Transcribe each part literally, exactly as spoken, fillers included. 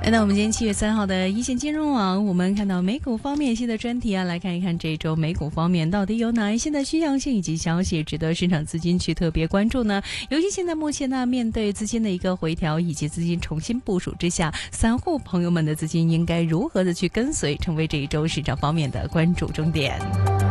来到我们今天七月三号的一线金融网，我们看到美股方面新的专题啊，来看一看这周美股方面到底有哪一些的趋向性以及消息值得市场资金去特别关注呢？尤其现在目前呢，面对资金的一个回调以及资金重新部署之下，散户朋友们的资金应该如何的去跟随，成为这一周市场方面的关注重点。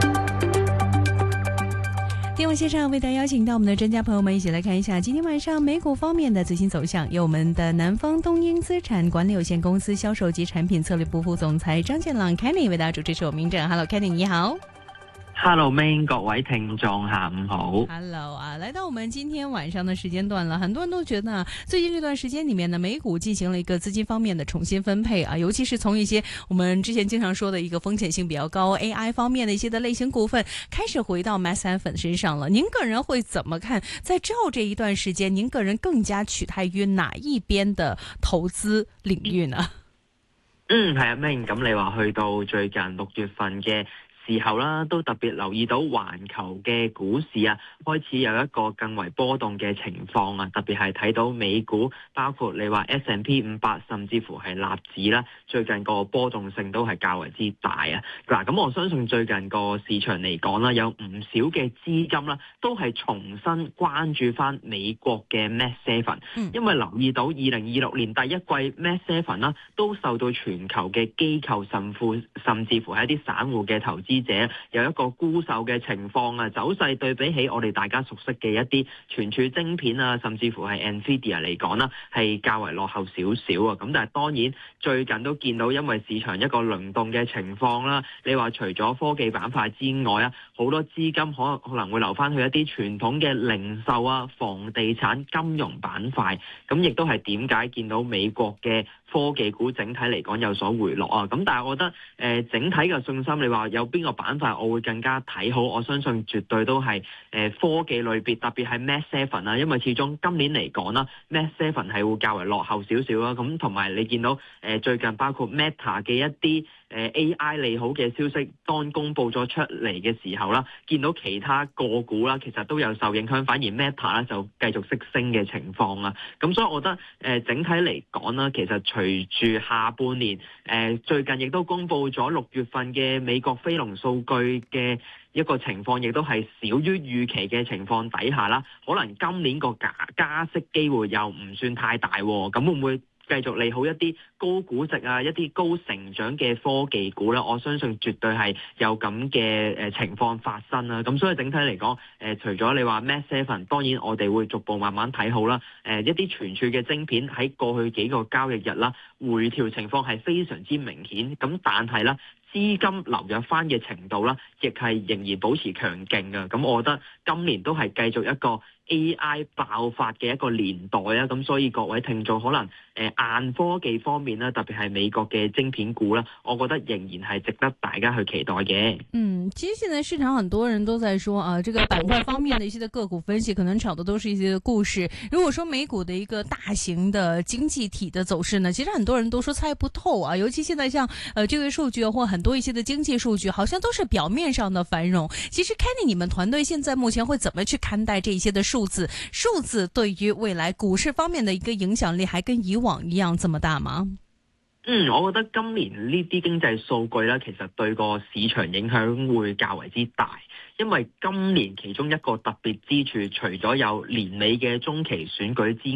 电话线上为大家邀请到我们的专家朋友们一起来看一下今天晚上美股方面的最新走向，由我们的南方东英资产管理有限公司销售及产品策略部副总裁张建朗 Kenny 为大家主持这我名正。 Hello Kenny 你好。 Hello Main， 各位聽眾下午好。 Hello 啊，來到我們今天晚上的時間段了，很多人都覺得啊，最近這段時間裡面呢，美股進行了一個資金方面的重新分配啊，尤其是從一些我們之前經常說的一個風險性比較高 A I 方面的一些的類型股份，開始回到 Mass 粉身上了。您個人會怎麼看？在之後這一段時間，您個人更加取態於哪一邊的投資領域呢？ 嗯，係啊 Main， 咁你話去到最近六月份嘅時候啦，都特別留意到環球嘅股市啊，開始有一個更為波動嘅情況啊，特別係睇到美股，包括你話 S and P 五百，甚至乎係納指啦，最近個波動性都係較為之大啊。嗱，咁我相信最近個市場嚟講啦，有唔少嘅資金啦，都係重新關注翻美國嘅 Mag 七，因為留意到二零二六年第一季 Mag 七啦，都受到全球嘅機構甚富，甚至乎係一啲散戶嘅投資者有一個沽售嘅情況啊，走勢對比起我哋大家熟悉嘅一啲存儲晶片啊，甚至乎係 Nvidia 嚟講啦，係較為落後少少啊。咁但係當然最近都見到因為市場一個輪動嘅情況啦，你話除咗科技板塊之外啊，好多資金可可能會留翻去一啲傳統嘅零售啊、房地產、金融板塊，咁亦都係點解見到美國嘅科技股整體嚟講有所回落啊。咁但係我覺得誒、呃、整體嘅信心，你話有邊個板塊我會更加睇好？我相信絕對都係誒、呃、科技類別，特別係 Mag 七啦，因為始終今年嚟講啦 ，Mag 七係會較為落後少少啦。咁同埋你見到誒、呃、最近包括 Meta 嘅一啲誒、呃、A I 利好嘅消息，當公佈咗出嚟嘅時候啦，見到其他個股啦，其實都有受影響，反而 Meta 咧就繼續息升嘅情況啊。咁所以我覺得誒、呃、整體嚟講啦，其實隨住下半年誒、呃、最近亦都公佈咗六月份嘅美國非農數據嘅一個情況，亦都係少於預期嘅情況底下啦，可能今年個加加息機會又唔算太大，咁會唔會繼續利好一啲高估值啊、一啲高成長嘅科技股咧？我相信絕對係有咁嘅誒情況發生啦。咁所以整體嚟講，誒、呃、除咗你話 Mag 七，當然我哋會逐步慢慢睇好啦。誒、呃、一啲存儲嘅晶片喺過去幾個交易日啦，回調情況係非常之明顯。咁但係咧，資金流入翻嘅程度啦，亦係仍然保持強勁嘅。咁我覺得今年都係繼續一個 A I 爆發嘅一個年代啊。咁所以各位聽眾可能誒、呃、硬科技方面咧，特別係美國嘅晶片股啦，我覺得仍然係值得大家去期待嘅。 嗯，其實現在市場很多人都在說啊，這個板塊方面的一些的個股分析，可能炒的都是一些的故事。如果說美股的一個大型的經濟體的走勢呢，其實很多人都說猜不透啊。尤其現在像呃就業數據或很多一些的經濟數據，好像都是表面上的繁榮。其實 Kenny，你們團隊現在目前會怎麼去看待這一些的數字？數字對於未來股市方面的一個影響力，還跟以往一樣這麼大嗎？ 嗯，我覺得今年呢啲經濟數據咧，其實對個市場影響會較為之大，因為今年其中一個特別之處，除咗有年尾嘅中期選舉之